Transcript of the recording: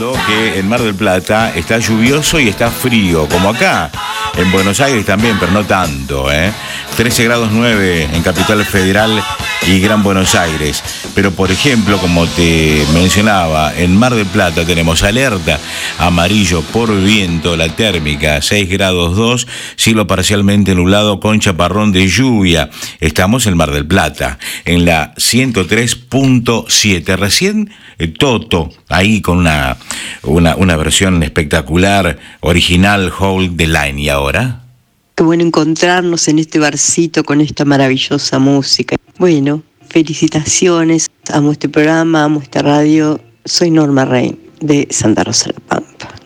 Que en Mar del Plata está lluvioso y está frío, como acá. En Buenos Aires también, pero no tanto, ¿eh? 13 grados 9 en Capital Federal y Gran Buenos Aires. Pero, por ejemplo, como te mencionaba, en Mar del Plata tenemos alerta amarillo por viento, la térmica 6 grados 2, cielo parcialmente nublado con chaparrón de lluvia. Estamos en Mar del Plata, en la 103.7. Recién Toto, ahí con una versión espectacular, original, Hold the Line. ¿Y ahora? Qué bueno encontrarnos en este barcito con esta maravillosa música. Bueno, felicitaciones, amo este programa, amo esta radio. Soy Norma Rey de Santa Rosa de la Pampa.